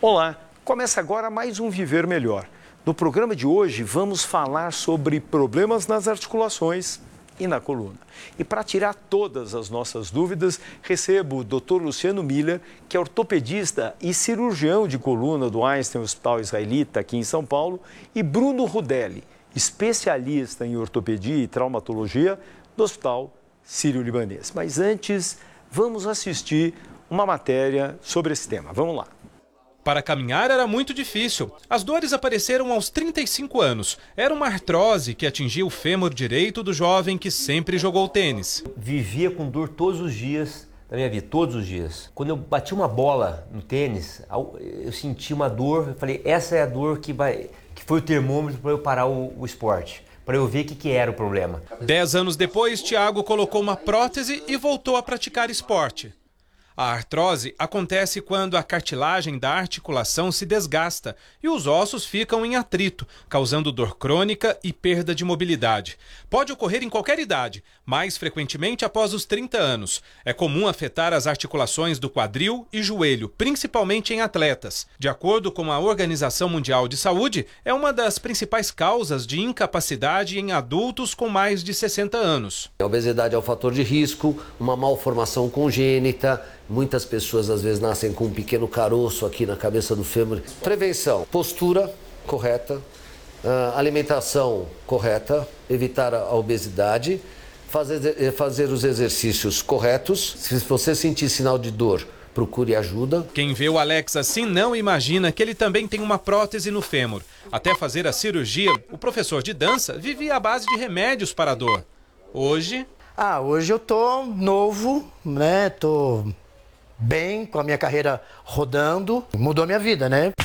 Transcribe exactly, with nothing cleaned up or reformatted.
Olá, começa agora mais um Viver Melhor. No programa de hoje vamos falar sobre problemas nas articulações e na coluna. E para tirar todas as nossas dúvidas, recebo o doutor Luciano Miller, que é ortopedista e cirurgião de coluna do Einstein Hospital Israelita aqui em São Paulo, e Bruno Rudelli, especialista em ortopedia e traumatologia do Hospital Sírio-Libanês. Mas antes, vamos assistir uma matéria sobre esse tema. Vamos lá. Para caminhar era muito difícil. As dores apareceram aos trinta e cinco anos. Era uma artrose que atingia o fêmur direito do jovem que sempre jogou tênis. Vivia com dor todos os dias da minha vida, todos os dias. Quando eu bati uma bola no tênis, eu senti uma dor, eu falei, essa é a dor que, vai, que foi o termômetro para eu parar o, o esporte, para eu ver o que, que era o problema. Dez anos depois, Thiago colocou uma prótese e voltou a praticar esporte. A artrose acontece quando a cartilagem da articulação se desgasta e os ossos ficam em atrito, causando dor crônica e perda de mobilidade. Pode ocorrer em qualquer idade, mais frequentemente após os trinta anos. É comum afetar as articulações do quadril e joelho, principalmente em atletas. De acordo com a Organização Mundial de Saúde, é uma das principais causas de incapacidade em adultos com mais de sessenta anos. A obesidade é um fator de risco, uma malformação congênita. Muitas pessoas às vezes nascem com um pequeno caroço aqui na cabeça do fêmur. Prevenção, postura correta, alimentação correta, evitar a obesidade, fazer, fazer os exercícios corretos. Se você sentir sinal de dor, procure ajuda. Quem vê o Alex assim não imagina que ele também tem uma prótese no fêmur. Até fazer a cirurgia, o professor de dança vivia à base de remédios para a dor. Hoje... Ah, hoje eu tô novo, né? Tô bem, com a minha carreira rodando. Mudou a minha vida, né?